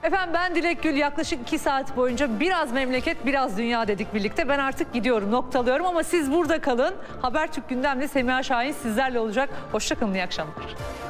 Efendim ben Dilek Gül, yaklaşık 2 saat boyunca biraz memleket biraz dünya dedik birlikte. Ben artık gidiyorum, noktalıyorum ama siz burada kalın. Habertürk gündemle Semiha Şahin sizlerle olacak. Hoşça kalın, iyi akşamlar.